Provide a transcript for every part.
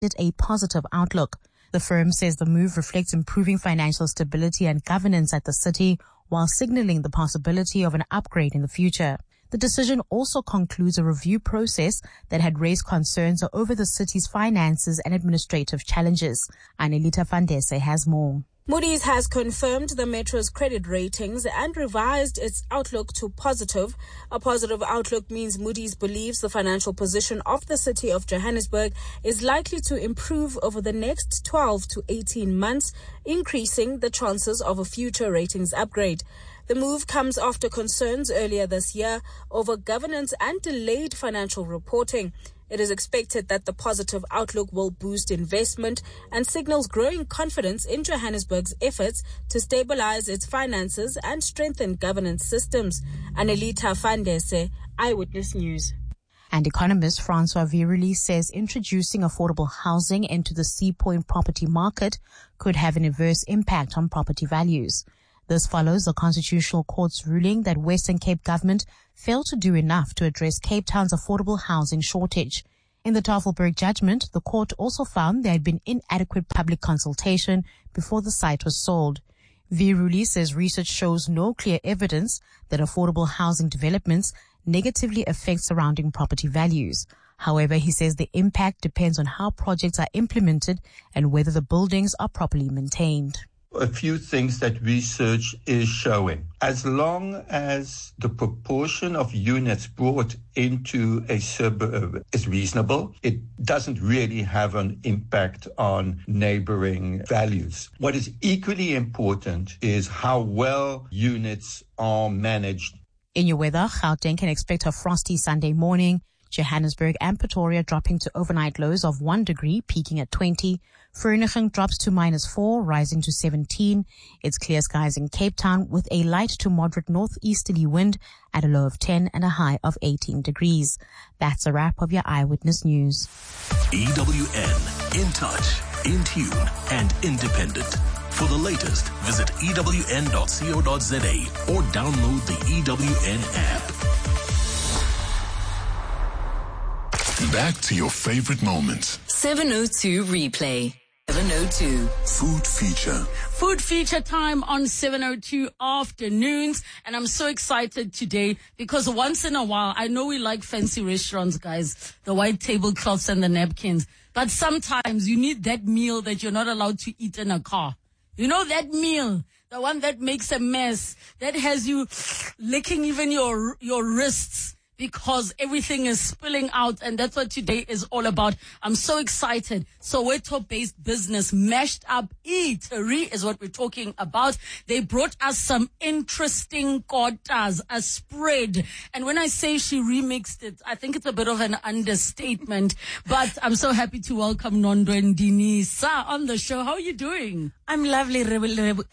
a positive outlook. The firm says the move reflects improving financial stability and governance at the city, while signaling the possibility of an upgrade in the future. The decision also concludes a review process that had raised concerns over the city's finances and administrative challenges. Anelita Fandese has more. Moody's has confirmed the metro's credit ratings and revised its outlook to positive. A positive outlook means Moody's believes the financial position of the city of Johannesburg is likely to improve over the next 12 to 18 months, increasing the chances of a future ratings upgrade. The move comes after concerns earlier this year over governance and delayed financial reporting. It is expected that the positive outlook will boost investment and signals growing confidence in Johannesburg's efforts to stabilize its finances and strengthen governance systems. Anelita Fandese, Eyewitness News. And economist Francois Viruli says introducing affordable housing into the Sea Point property market could have an adverse impact on property values. This follows the Constitutional Court's ruling that Western Cape government failed to do enough to address Cape Town's affordable housing shortage. In the Tafelberg judgment, the court also found there had been inadequate public consultation before the site was sold. Viruli says research shows no clear evidence that affordable housing developments negatively affect surrounding property values. However, he says the impact depends on how projects are implemented and whether the buildings are properly maintained. A few things that research is showing. As long as the proportion of units brought into a suburb is reasonable, it doesn't really have an impact on neighboring values. What is equally important is how well units are managed. In your weather, Gauteng can expect a frosty Sunday morning. Johannesburg and Pretoria dropping to overnight lows of 1 degree, peaking at 20. Vereeniging drops to -4, rising to 17. It's clear skies in Cape Town with a light to moderate northeasterly wind at a low of 10 and a high of 18 degrees. That's a wrap of your Eyewitness News. EWN, in touch, in tune, and independent. For the latest, visit ewn.co.za or download the EWN app. Back to your favorite moments. 702 replay. 702. Food feature. Food feature time on 702 afternoons. And I'm so excited today because once in a while, I know we like fancy restaurants, guys, the white tablecloths and the napkins. But sometimes you need that meal that you're not allowed to eat in a car. You know that meal, the one that makes a mess, that has you licking even your wrists, because everything is spilling out, and that's what today is all about. I'm so excited. Soweto-based business Mashed Up Eatery is what we're talking about. They brought us some interesting kotas, a spread. And when I say she remixed it, I think it's a bit of an understatement. But I'm so happy to welcome Nondwe Ndinisa on the show. How are you doing? I'm lovely. It's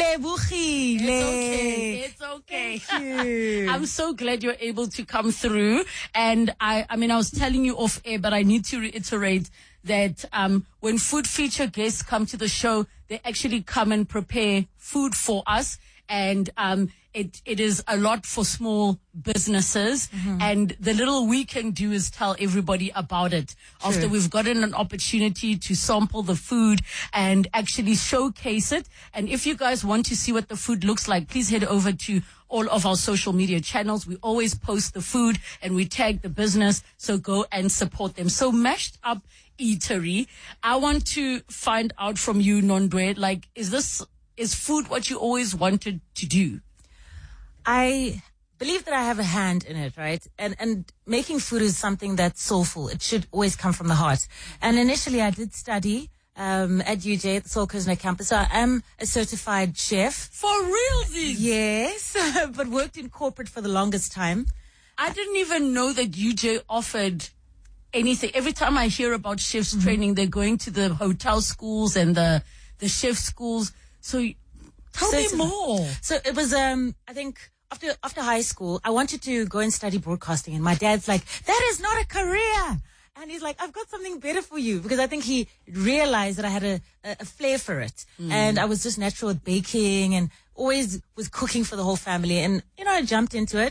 okay. Thank you. I'm so glad you're able to come through. And I was telling you off air, but I need to reiterate that when food feature guests come to the show, they actually come and prepare food for us. And it is a lot for small businesses. Mm-hmm. And the little we can do is tell everybody about it. Sure. After we've gotten an opportunity to sample the food and actually showcase it. And if you guys want to see what the food looks like, please head over to all of our social media channels. We always post the food and we tag the business. So go and support them. So Mashed Up Eatery, I want to find out from you, Nondwe, like, is food what you always wanted to do? I believe that I have a hand in it, right? And making food is something that's soulful. It should always come from the heart. And initially I did study at UJ at the Saul Kushner campus. So I am a certified chef. For real? Yes, but worked in corporate for the longest time. I didn't even know that UJ offered anything. Every time I hear about chefs training, they're going to the hotel schools and the chef schools. So tell me more. So it was, I think after high school, I wanted to go and study broadcasting, and my dad's like, that is not a career. And he's like, I've got something better for you, because I think he realized that I had a flair for it. And I was just natural at baking and always was cooking for the whole family. And, I jumped into it.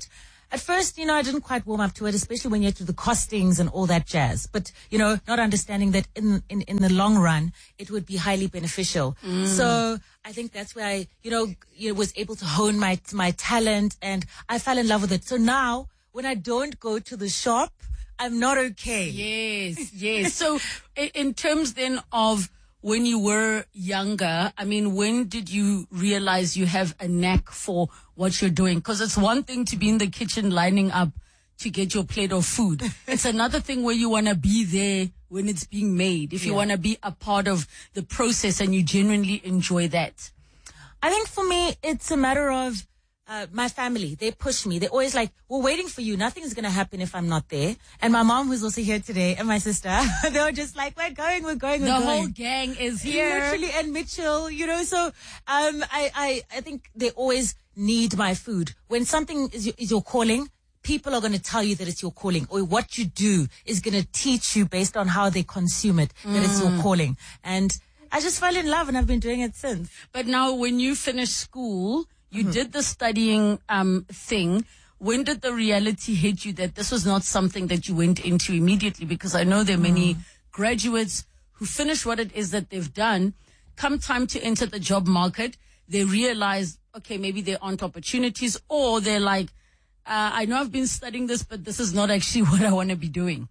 at first, I didn't quite warm up to it, especially when you had to do the costings and all that jazz. But, not understanding that in the long run, it would be highly beneficial. So I think that's where I, was able to hone my talent, and I fell in love with it. So now when I don't go to the shop, I'm not okay. Yes. So in terms then of when you were younger, I mean, when did you realize you have a knack for what you're doing? Because it's one thing to be in the kitchen lining up to get your plate of food. It's another thing where you want to be there when it's being made, if you want to be a part of the process and you genuinely enjoy that. I think for me, it's a matter of my family. They push me. They're always like, we're waiting for you. Nothing's going to happen if I'm not there. And my mom, who's also here today, and my sister, they were just like, we're going. The whole gang is here. Literally, and Mitchell, so I think they always need my food. When something is your calling, people are going to tell you that it's your calling, or what you do is going to teach you based on how they consume it, that it's your calling. And I just fell in love, and I've been doing it since. But now when you finished school, you did the studying thing. When did the reality hit you that this was not something that you went into immediately? Because I know there are many graduates who finish what it is that they've done. Come time to enter the job market, they realize, okay, maybe there aren't opportunities, or they're like, I know I've been studying this, but this is not actually what I want to be doing.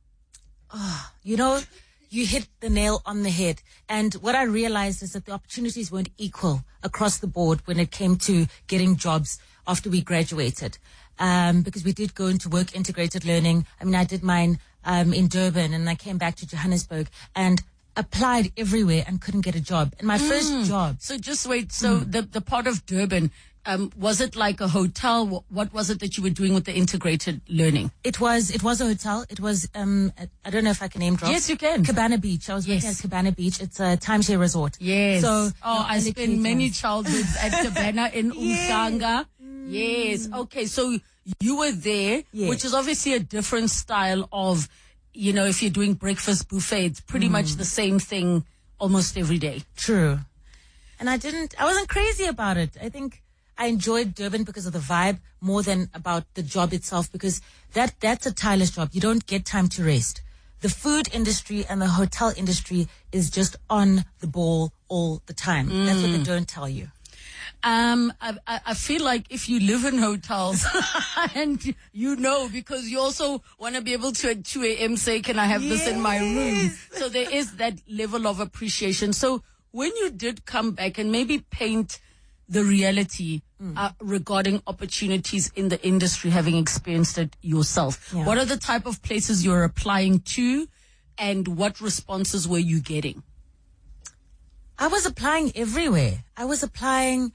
You hit the nail on the head. And what I realized is that the opportunities weren't equal across the board when it came to getting jobs after we graduated. Because we did go into work integrated learning. I mean, I did mine in Durban, and I came back to Johannesburg and applied everywhere and couldn't get a job. And my first job. So just wait. So the part of Durban, was it like a hotel? What was it that you were doing with the integrated learning? It was a hotel. It was, I don't know if I can name drop. Yes, you can. Cabana Beach. I was working at Cabana Beach. It's a timeshare resort. Yes. So, I spent many childhoods at Cabana in Umhlanga. Yes. Okay. So you were there, which is obviously a different style of, if you're doing breakfast buffet, it's pretty much the same thing almost every day. True. And I wasn't crazy about it. I think I enjoyed Durban because of the vibe more than about the job itself, because that's a tireless job. You don't get time to rest. The food industry and the hotel industry is just on the ball all the time. That's what they don't tell you. I feel like if you live in hotels and because you also want to be able to at 2 a.m. say, can I have this in my room? So there is that level of appreciation. So when you did come back and maybe paint the reality regarding opportunities in the industry, having experienced it yourself, what are the type of places you're applying to, and what responses were you getting? I was applying everywhere. I was applying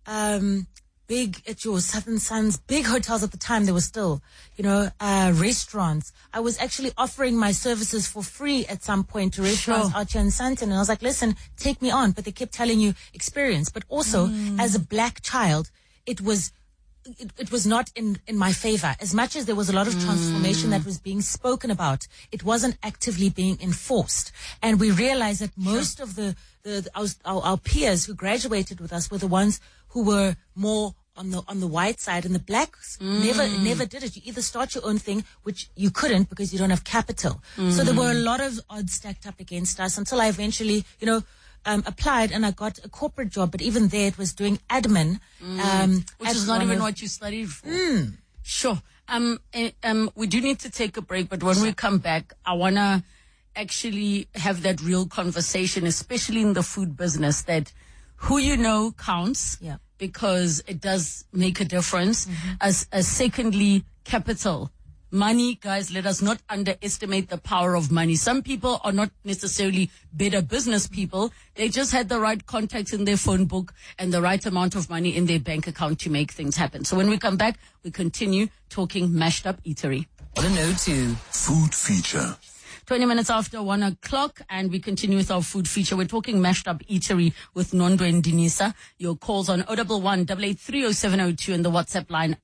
big at your Southern Suns, big hotels at the time. There were still, restaurants. I was actually offering my services for free at some point to restaurants out here in Sandton. And I was like, listen, take me on. But they kept telling you experience. But also, as a black child, it was not in my favor. As much as there was a lot of transformation that was being spoken about, it wasn't actively being enforced. And we realized that most of our peers who graduated with us were the ones who were more on the white side, and the blacks never did it. You either start your own thing, which you couldn't because you don't have capital. So there were a lot of odds stacked up against us until I eventually, applied and I got a corporate job. But even there, it was doing admin, which is not even what you studied for. Sure. We do need to take a break, but when we come back, I wanna actually have that real conversation, especially in the food business, that who you know counts. Yeah. Because it does make a difference. As secondly, capital. Money, guys, let us not underestimate the power of money. Some people are not necessarily better business people. They just had the right contacts in their phone book and the right amount of money in their bank account to make things happen. So when we come back, we continue talking Mashed Up Eatery. 102. Food feature. 20 minutes after 1 o'clock, and we continue with our food feature. We're talking Mashed Up Eatery with Nondo and Dinisa. Your calls on 011-883-0702 and the WhatsApp line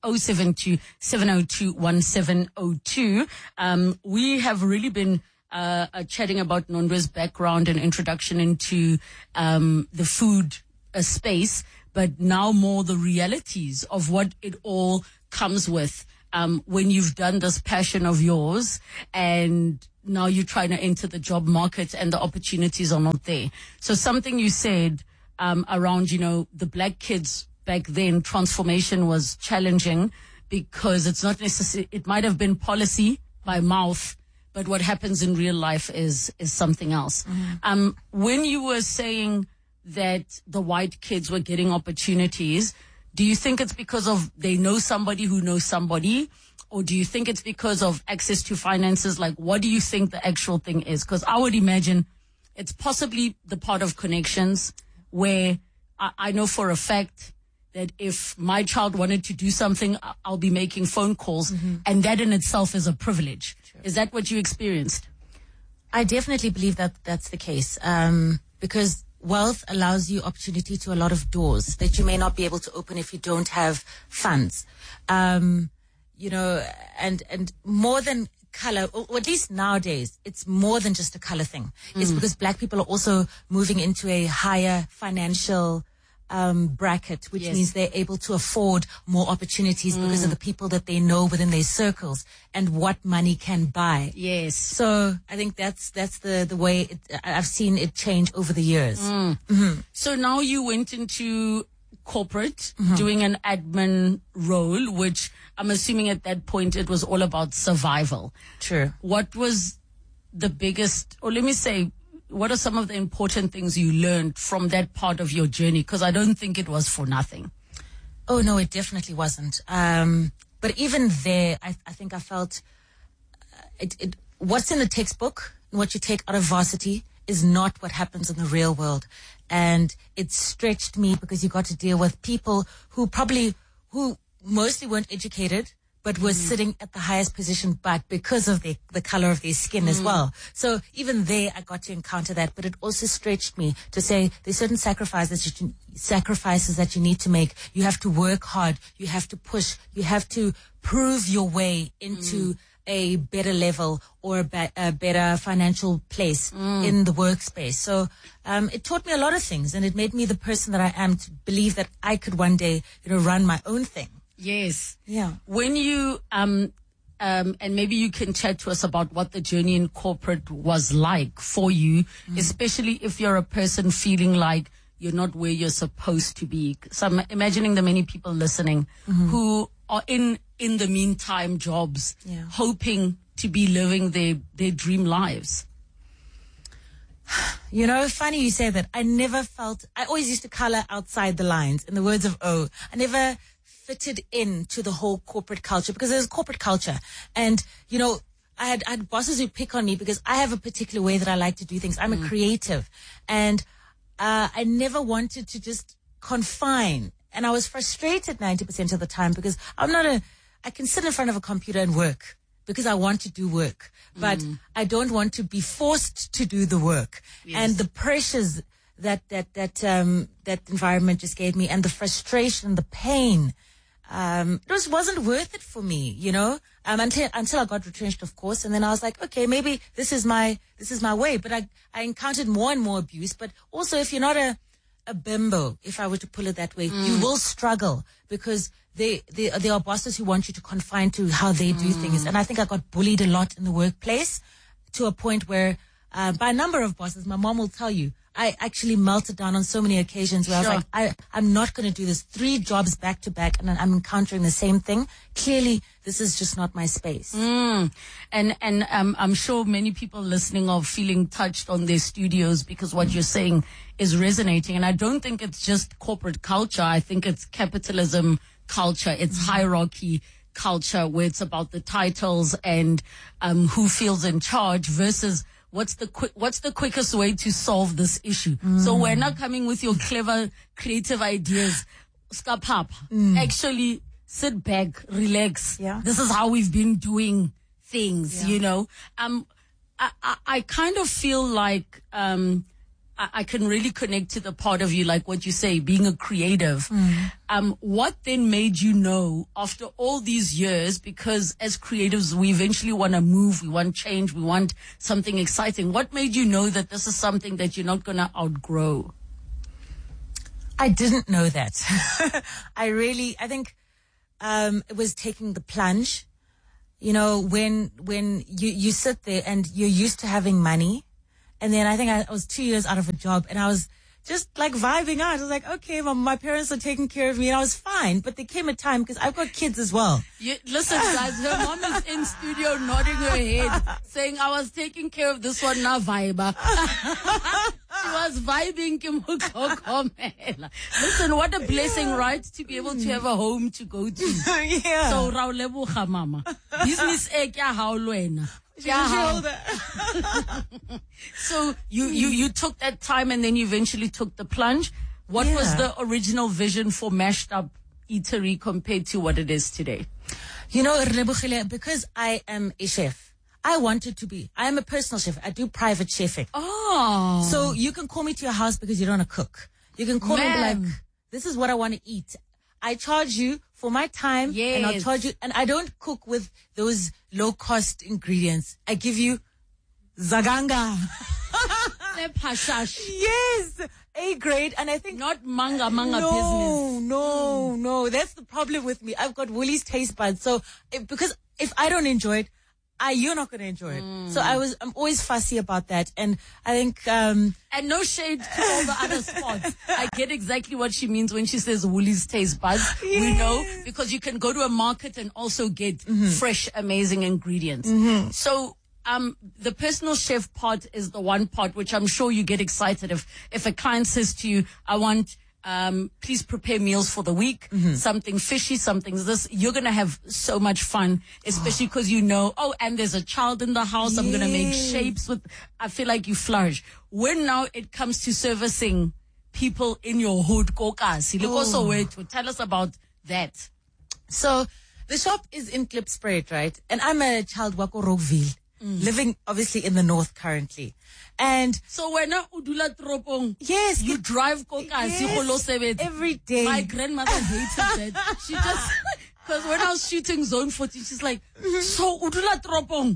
072-702-1702. We have really been chatting about Nondo's background and introduction into the food space, but now more the realities of what it all comes with. when you've done this passion of yours and now you're trying to enter the job market and the opportunities are not there. So something you said around, the black kids back then, transformation was challenging because it's not necessary. It might have been policy by mouth, but what happens in real life is something else. Mm-hmm. When you were saying that the white kids were getting opportunities, do you think it's because of they know somebody who knows somebody? Or do you think it's because of access to finances? Like, what do you think the actual thing is? Because I would imagine it's possibly the part of connections where I know for a fact that if my child wanted to do something, I'll be making phone calls. Mm-hmm. And that in itself is a privilege. Sure. Is that what you experienced? I definitely believe that that's the case. Because wealth allows you opportunity to a lot of doors that you may not be able to open if you don't have funds. And more than color, or at least nowadays, it's more than just a color thing. It's because black people are also moving into a higher financial bracket, which means they're able to afford more opportunities because of the people that they know within their circles and what money can buy. Yes. So I think that's the way I've seen it change over the years. Mm-hmm. So now you went into corporate, doing an admin role, which I'm assuming at that point it was all about survival. True. What was the biggest, or let me say, what are some of the important things you learned from that part of your journey? Because I don't think it was for nothing. Oh, no, it definitely wasn't. But even there, I think I felt what's in the textbook and what you take out of varsity is not what happens in the real world. And it stretched me because you got to deal with people who mostly weren't educated, but were sitting at the highest position, but because of the color of their skin as well. So even there, I got to encounter that, but it also stretched me to say there's certain sacrifices that you need to make. You have to work hard. You have to push. You have to prove your way into a better level or a better financial place in the workspace. So it taught me a lot of things, and it made me the person that I am, to believe that I could one day, run my own thing. Yes. Yeah. When you, and maybe you can chat to us about what the journey in corporate was like for you, especially if you're a person feeling like you're not where you're supposed to be. So I'm imagining the many people listening who are in the meantime jobs, hoping to be living their dream lives. Funny you say that. I always used to color outside the lines, in the words of O. I never fitted into the whole corporate culture because there's corporate culture. And, I had bosses who pick on me because I have a particular way that I like to do things. I'm a creative, and I never wanted to just confine. And I was frustrated 90% of the time because I can sit in front of a computer and work because I want to do work, but I don't want to be forced to do the work. Yes. And the pressures that environment just gave me, and the frustration, the pain, it just wasn't worth it for me, until I got retrenched, of course. And then I was like, okay, maybe this is my way. But I encountered more and more abuse. But also, if you're not a bimbo, if I were to pull it that way, you will struggle because there are bosses who want you to confine to how they do things. And I think I got bullied a lot in the workplace, to a point where, by a number of bosses, my mom will tell you, I actually melted down on so many occasions where I was like, I'm not going to do this 3 jobs back to back, and I'm encountering the same thing. Clearly, this is just not my space. And I'm sure many people listening are feeling touched on their studios because what you're saying is resonating. And I don't think it's just corporate culture. I think it's capitalism culture. It's hierarchy culture, where it's about the titles and who feels in charge versus what's the quickest way to solve this issue. So we're not coming with your clever, creative ideas. Stop up. Actually sit back, relax. Yeah. This is how we've been doing things, I kind of feel like, I can really connect to the part of you, like what you say, being a creative. What then made you know after all these years, because as creatives, we eventually want to move, we want change, we want something exciting. What made you know that this is something that you're not going to outgrow? I didn't know that. I think it was taking the plunge. You know, when you sit there and you're used to having money, and then I think I was 2 years out of a job, and I was just like vibing out. I was like, okay, my parents are taking care of me, and I was fine. But there came a time, because I've got kids as well. Listen, guys, her mom is in studio nodding her head, saying, I was taking care of this one, now vibe. She was vibing. Listen, what a blessing, right? To be able to have a home to go to. Yeah. So, Rauleboga, mama. Business egg, ya haulwena. So you took that time, and then you eventually took the plunge. What was the original vision for Mashed Up Eatery compared to what it is today? You know, because I am a chef, I am a personal chef. I do private chefing. Oh. So you can call me to your house because you don't want to cook. You can call me and be like, this is what I want to eat. I charge you for my time, and I'll charge you, and I don't cook with those low cost ingredients. I give you zaganga. Yes, A grade, and I think not manga business. No. That's the problem with me. I've got Woolies taste buds, so because if I don't enjoy it, you're not going to enjoy it. So I'm always fussy about that. And I think, and no shade to all the other spots. I get exactly what she means when she says Woolies taste buds. Yes. We know, because you can go to a market and also get fresh, amazing ingredients. So, the personal chef part is the one part which I'm sure you get excited if a client says to you, I want, please prepare meals for the week, something fishy, something this. You're going to have so much fun, especially because you know, and there's a child in the house. I'm going to make shapes I feel like you flourish. When now it comes to servicing people in your hood, Kokasi, tell us about that. So the shop is in Klipspruit, right? And I'm a child wako Rockville. Living obviously in the north currently. And so when udula tropong, yes, you drive Kokasi every day. My grandmother hated that. She just, because when I was shooting Zone 40, she's like, so udula tropong.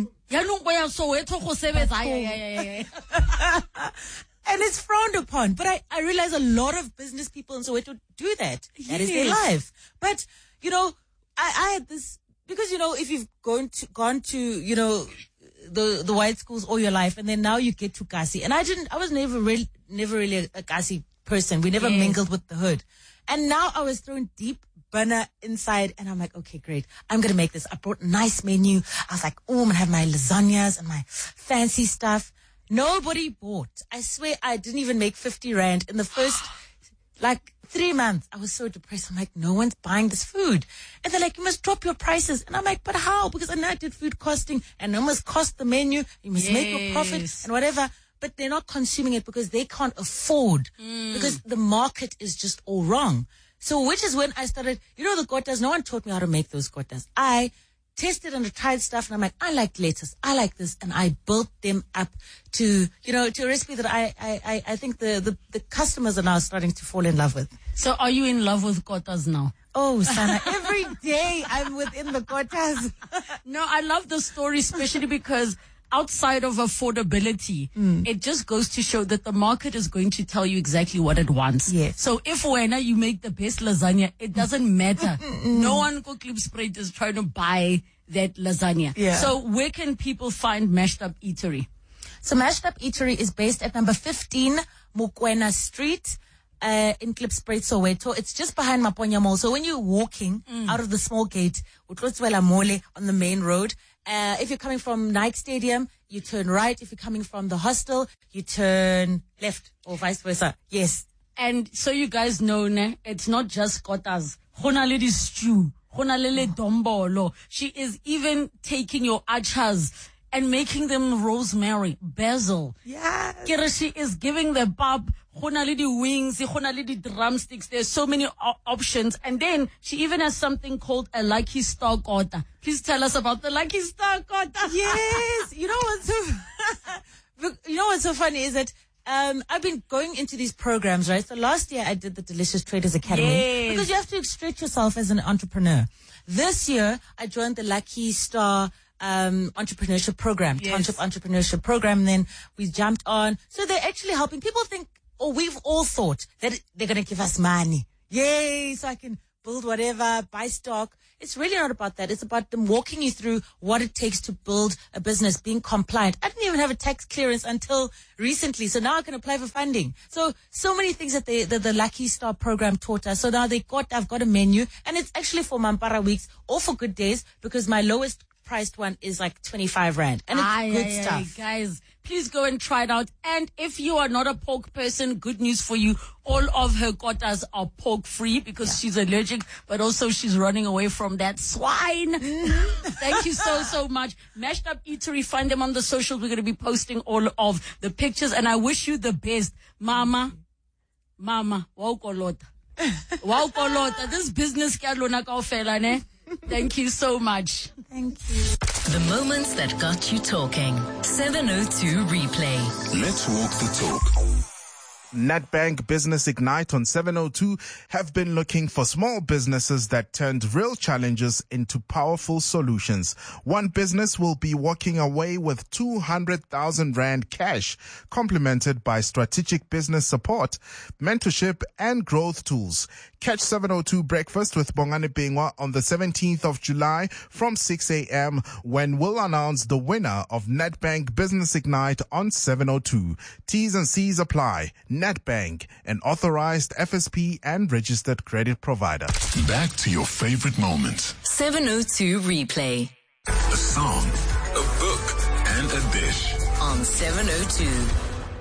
And it's frowned upon. But I realize a lot of business people in Soweto do that. That is their life. But, you know, I had this, because, you know, if you've gone to, you know, the white schools all your life, and then now you get to Kasi. And I was never really a Kasi person. We never mingled with the hood. And now I was thrown deep burner inside, and I'm like, okay, great. I'm going to make this. I brought a nice menu. I was like, I'm going to have my lasagnas and my fancy stuff. Nobody bought. I swear I didn't even make 50 Rand in the first, 3 months. I was so depressed. I'm like, no one's buying this food. And they're like, you must drop your prices. And I'm like, but how? Because I know I did food costing, and it must cost the menu. You must make your profit and whatever. But they're not consuming it because they can't afford, because the market is just all wrong. So which is when I started, you know, the kotas, no one taught me how to make those kotas. I tested and tried stuff, and I'm like, I like lettuce, I like this, and I built them up to, you know, to a recipe that I think the customers are now starting to fall in love with. So are you in love with kotas now? Oh, Sana, every day I'm within the kotas. No, I love the story, especially because outside of affordability, it just goes to show that the market is going to tell you exactly what it wants. Yes. So if when you make the best lasagna, it doesn't matter. No one go Klipspruit is trying to buy that lasagna. Yeah. So where can people find Mashed Up Eatery? So Mashed Up Eatery is based at number 15 Mokoena Street in Klipspruit, Soweto. It's just behind Maponya Mall. So when you're walking out of the small gate, Utlotswela Mole on the main road, if you're coming from Nike Stadium, you turn right. If you're coming from the hostel, you turn left, or vice versa. Yes. And so you guys know, it's not just kotas. Hona lady stew. Hona lele dombolo. She is even taking your achas and making them rosemary, basil. Yeah. She is giving the pub, hona lady wings, hona lady drumsticks. There's so many options. And then she even has something called a Lucky Star Kota. Please tell us about the Lucky Star Kota. Yes. You know what's so funny is that I've been going into these programs, right? So last year I did the Delicious Traders Academy, because you have to stretch yourself as an entrepreneur. This year I joined the Lucky Star entrepreneurship program, township entrepreneurship program. And then we jumped on. So they're actually helping. People think, or we've all thought that they're going to give us money. Yay, so I can build whatever, buy stock. It's really not about that. It's about them walking you through what it takes to build a business, being compliant. I didn't even have a tax clearance until recently, so now I can apply for funding. So many things that the Lucky Star program taught us. So now I've got a menu, and it's actually for Mampara weeks or for good days, because my lowest priced one is like 25 Rand. And it's good stuff. Guys, please go and try it out. And if you are not a pork person, good news for you. All of her kotas are pork free because she's allergic, but also she's running away from that swine. Thank you so much. Mashed Up Eatery, find them on the socials. We're going to be posting all of the pictures, and I wish you the best. Mama, wow kolota. Wow kolota. This business kalona kaofela ne. Thank you so much. Thank you. The moments that got you talking. 702 Replay. Let's walk the talk. Nedbank Business Ignite on 702 have been looking for small businesses that turned real challenges into powerful solutions. One business will be walking away with 200,000 Rand cash, complemented by strategic business support, mentorship, and growth tools. Catch 702 Breakfast with Bongani Bingwa on the 17th of July from 6 a.m. when we'll announce the winner of Nedbank Business Ignite on 702. T's and C's apply. Nedbank, an authorized FSP and registered credit provider. Back to your favorite moments. 702 Replay. A song, a book, and a dish. On 702.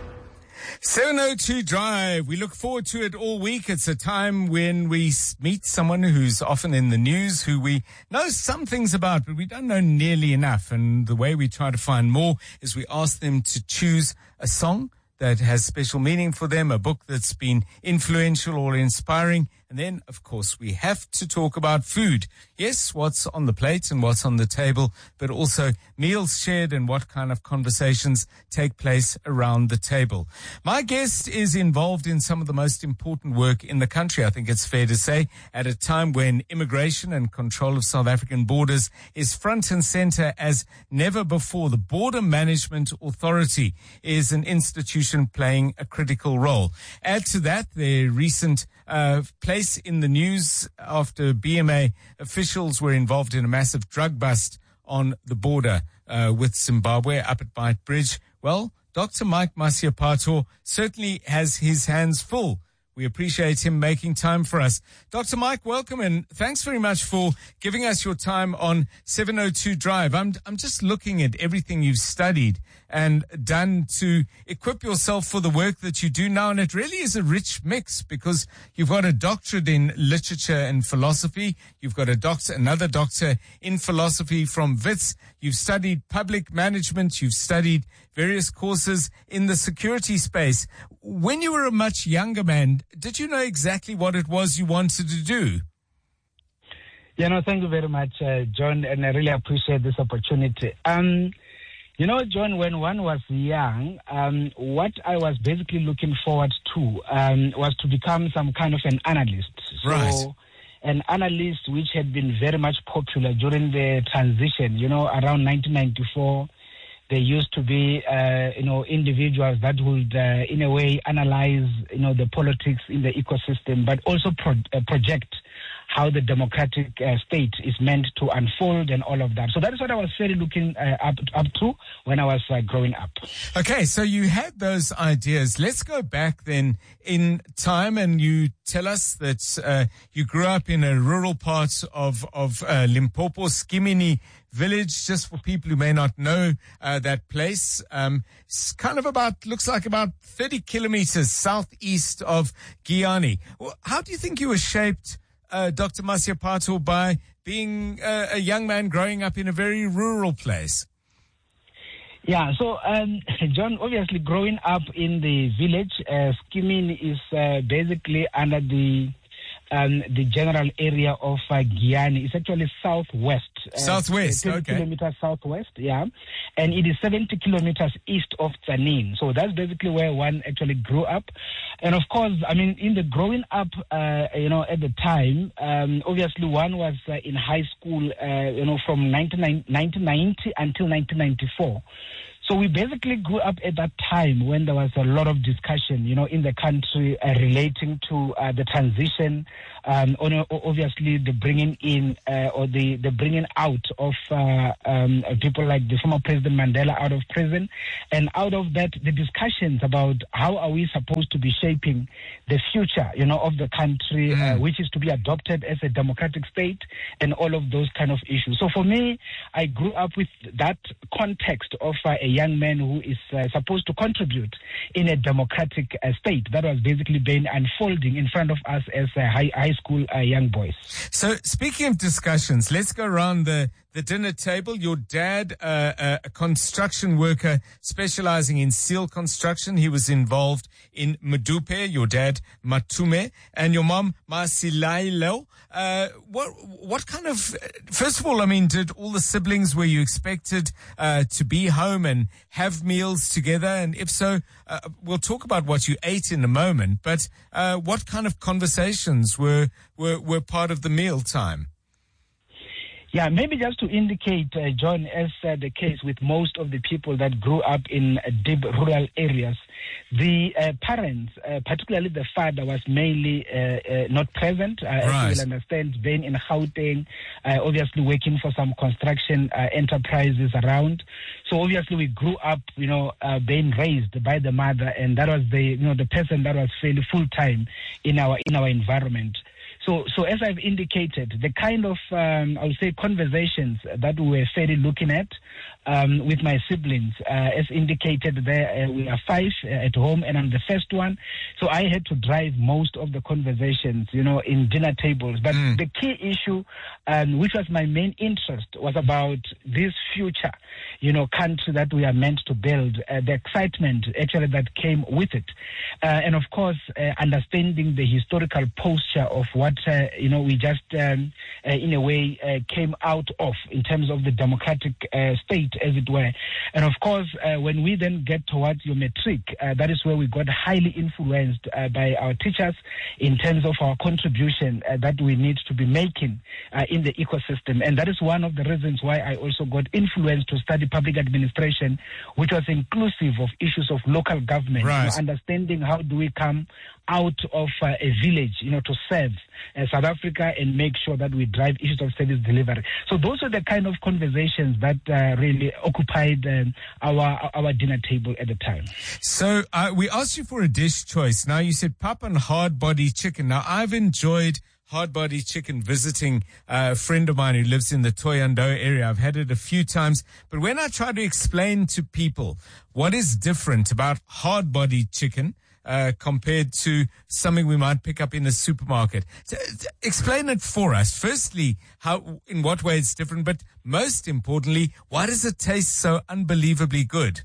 702 Drive. We look forward to it all week. It's a time when we meet someone who's often in the news, who we know some things about, but we don't know nearly enough. And the way we try to find more is we ask them to choose a song that has special meaning for them, a book that's been influential or inspiring. And then, of course, we have to talk about food. Yes, what's on the plate and what's on the table, but also meals shared and what kind of conversations take place around the table. My guest is involved in some of the most important work in the country, I think it's fair to say, at a time when immigration and control of South African borders is front and center as never before. The Border Management Authority is an institution playing a critical role. Add to that their recent place in the news after BMA officials were involved in a massive drug bust on the border with Zimbabwe up at Beitbridge. Well, Dr. Mike Masiapato certainly has his hands full. We appreciate him making time for us. Dr. Mike, welcome, and thanks very much for giving us your time on 702 Drive. I'm just looking at everything you've studied and done to equip yourself for the work that you do now, and it really is a rich mix because you've got a doctorate in literature and philosophy. You've got another doctor in philosophy from Wits. You've studied public management. You've studied various courses in the security space. When you were a much younger man, did you know exactly what it was you wanted to do? Thank you very much, John, and I really appreciate this opportunity. John, when one was young, what I was basically looking forward to was to become some kind of an analyst. Right. So, an analyst which had been very much popular during the transition, around 1994. There used to be, individuals that would, in a way, analyze, the politics in the ecosystem, but also project how the democratic state is meant to unfold and all of that. So that is what I was really looking up to when I was growing up. Okay, so you had those ideas. Let's go back then in time, and you tell us that you grew up in a rural part of Limpopo, Skimini Village, just for people who may not know that place. It's kind of looks like about 30 kilometers southeast of Giyani. Well, how do you think you were shaped, Dr. Masiapato, by being a young man growing up in a very rural place? Yeah, so, John, obviously growing up in the village, Skimini is basically under the general area of Giyani. It's actually southwest. Southwest, 20 okay. kilometers southwest, yeah. And it is 70 kilometers east of Tzaneen. So that's basically where one actually grew up. And of course, in the growing up, at the time, obviously one was in high school, from 1990 until 1994. So we basically grew up at that time when there was a lot of discussion, in the country relating to the transition, obviously the bringing in or the bringing out of people like the former President Mandela out of prison, and out of that the discussions about how are we supposed to be shaping the future, of the country, which is to be adopted as a democratic state, and all of those kind of issues. So for me, I grew up with that context of a young man who is supposed to contribute in a democratic state that was basically being unfolding in front of us as high school young boys. So speaking of discussions, let's go around the dinner table. Your dad, a construction worker specializing in steel construction. He was involved in Medupe, your dad, Matume, and your mom, Masilailo. What kind of, first of all, did all the siblings, were you expected to be home and have meals together? And if so, we'll talk about what you ate in a moment, but what kind of conversations were part of the meal time? Yeah, maybe just to indicate, John, as the case with most of the people that grew up in deep rural areas, the parents, particularly the father, was mainly not present, as you will understand, being in Gauteng, obviously working for some construction enterprises around. So obviously we grew up, being raised by the mother, and that was the person that was fairly full-time in our environment. So as I've indicated, the kind of, I would say, conversations that we were fairly looking at with my siblings, as indicated there, we are 5 at home, and I'm the first one. So I had to drive most of the conversations, in dinner tables. But the key issue, which was my main interest, was about this future, country that we are meant to build, the excitement actually that came with it. And of course, understanding the historical posture of what, we just, in a way, came out of in terms of the democratic state, as it were. And of course, when we then get towards your matric, that is where we got highly influenced by our teachers in terms of our contribution that we need to be making in the ecosystem. And that is one of the reasons why I also got influenced to study public administration, which was inclusive of issues of local government, understanding how do we come out of a village, to serve South Africa and make sure that we drive issues of service delivery. So those are the kind of conversations that really occupied our dinner table at the time. So we asked you for a dish choice. Now you said pap and hard-body chicken. Now I've enjoyed hard-body chicken visiting a friend of mine who lives in the Thohoyandou area. I've had it a few times, but when I try to explain to people what is different about hard-body chicken compared to something we might pick up in a supermarket. So, explain it for us. Firstly, in what way it's different, but most importantly, why does it taste so unbelievably good?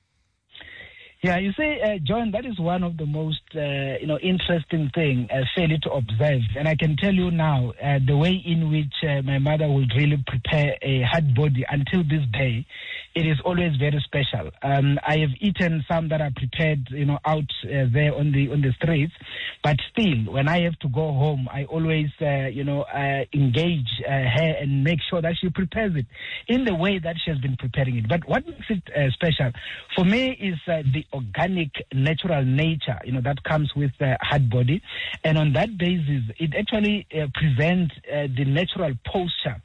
Yeah, you see, John, that is one of the most, interesting thing, fairly to observe. And I can tell you now, the way in which my mother would really prepare a hard body until this day, it is always very special. I have eaten some that are prepared, out there on the streets, but still, when I have to go home, I always, engage her and make sure that she prepares it in the way that she has been preparing it. But what makes it special for me is the organic, natural nature, that comes with hard body, and on that basis, it actually presents the natural posture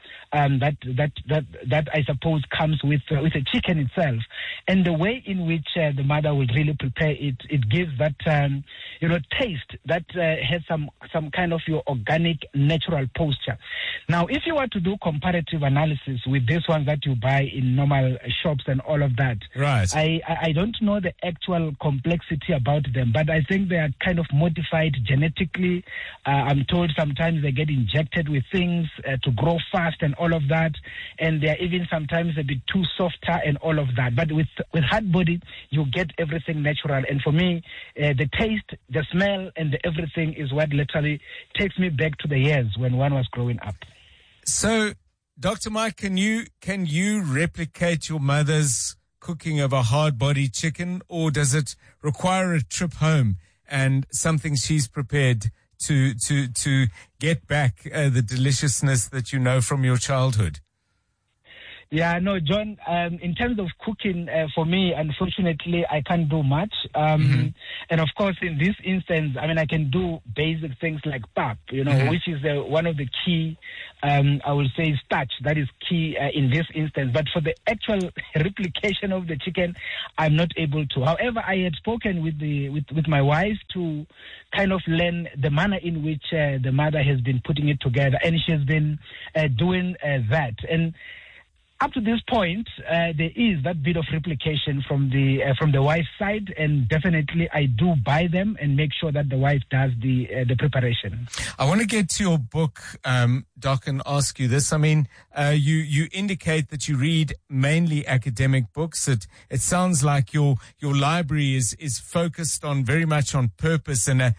that I suppose comes with the chicken itself, and the way in which the mother will really prepare it, it gives that taste that has some kind of your organic, natural posture. Now, if you were to do comparative analysis with this one that you buy in normal shops and all of that, I don't know the actual complexity about them, but I think they are kind of modified genetically. I'm told sometimes they get injected with things to grow fast and all of that, and they're even sometimes a bit too softer and all of that. But with hard body, you get everything natural. And for me, the taste, the smell, and the everything is what literally takes me back to the years when one was growing up. So, Dr. Mike, can you replicate your mother's cooking of a hard-body chicken, or does it require a trip home and something she's prepared to get back the deliciousness that you know from your childhood? Yeah, no, John, in terms of cooking, for me, unfortunately, I can't do much. And of course, in this instance, I mean, I can do basic things like pap, which is one of the key, I will say, starch that is key in this instance. But for the actual replication of the chicken, I'm not able to. However, I had spoken with my wife to kind of learn the manner in which the mother has been putting it together, and she has been doing that. And up to this point, there is that bit of replication from the wife's side, and definitely I do buy them and make sure that the wife does the preparation. I want to get to your book, Doc, and ask you this. I mean, you indicate that you read mainly academic books. It sounds like your library is focused on very much on purpose and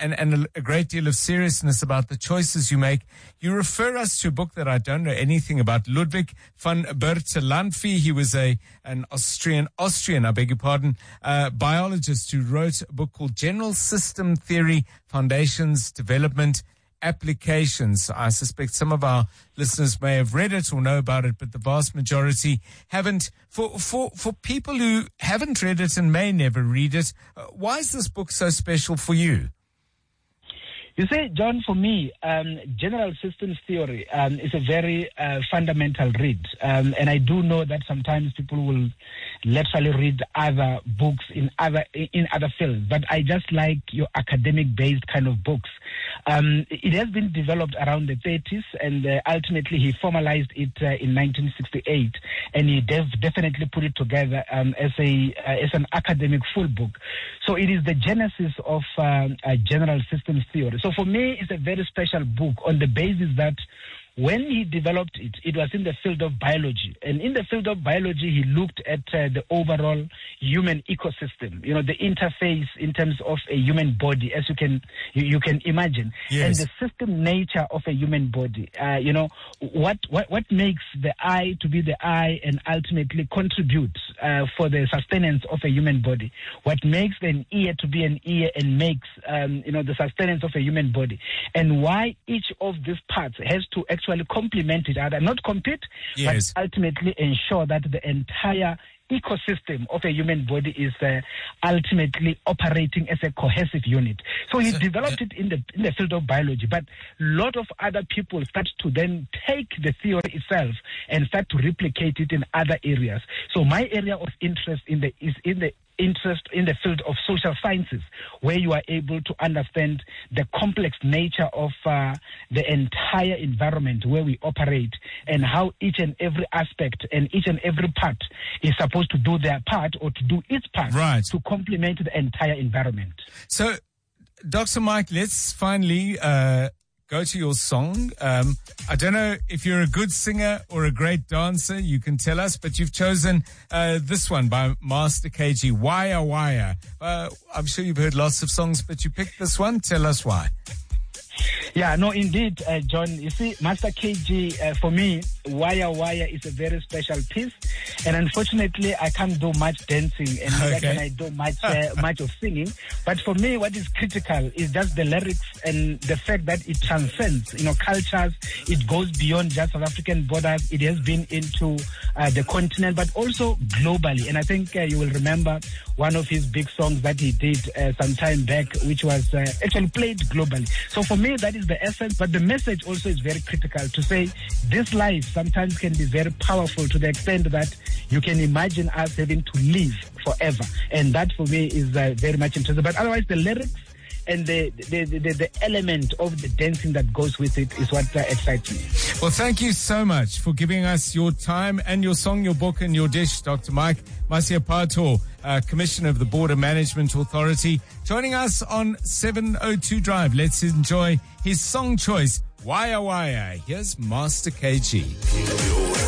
a great deal of seriousness about the choices you make. You refer us to a book that I don't know anything about, Ludwig van Bertalanffy. He was an Austrian, I beg your pardon, biologist who wrote a book called General System Theory, Foundations, Development, Applications. I suspect some of our listeners may have read it or know about it, but the vast majority haven't. For people who haven't read it and may never read it, why is this book so special for you? You see, John, for me, general systems theory is a very fundamental read. And I do know that sometimes people will literally read other books in other fields. But I just like your academic-based kind of books. It has been developed around the 30s, and ultimately he formalized it in 1968. And he definitely put it together as an academic full book. So it is the genesis of general systems theory. So for me, it's a very special book on the basis that when he developed it, it was in the field of biology. And in the field of biology, he looked at the overall human ecosystem, the interface in terms of a human body, as you can imagine. Yes. And the system nature of a human body. What makes the eye to be the eye and ultimately contribute for the sustenance of a human body? What makes an ear to be an ear and makes, the sustenance of a human body? And why each of these parts has to actually complement each other, not compete, yes, but ultimately ensure that the entire ecosystem of a human body is ultimately operating as a cohesive unit. So he developed it in the field of biology, but a lot of other people start to then take the theory itself and start to replicate it in other areas. So my area of interest is in the field of social sciences, where you are able to understand the complex nature of the entire environment where we operate, and how each and every aspect and each and every part is supposed to do their part or to do its part to complement the entire environment. So, Dr. Mike, let's finally go to your song. I don't know if you're a good singer or a great dancer, you can tell us, but you've chosen this one by Master KG, Wire Wire. I'm sure you've heard lots of songs, but you picked this one. Tell us why. Yeah, no, indeed, John. You see, Master KG, for me, Wire Wire is a very special piece. And unfortunately, I can't do much dancing, and neither can I do much of singing. But for me, what is critical is just the lyrics and the fact that it transcends, cultures. It goes beyond just South African borders. It has been into the continent, but also globally. And I think you will remember one of his big songs that he did some time back, which was actually played globally. So for me, that is the essence, but the message also is very critical to say this life sometimes can be very powerful to the extent that you can imagine us having to live forever. And that for me is very much interesting. But otherwise, the lyrics and the element of the dancing that goes with it is what excites me. Well, thank you so much for giving us your time and your song, your book, and your dish, Dr. Mike Masiapato, Commissioner of the Border Management Authority, joining us on 702 Drive. Let's enjoy his song choice, Wire Wire. Here's Master KG.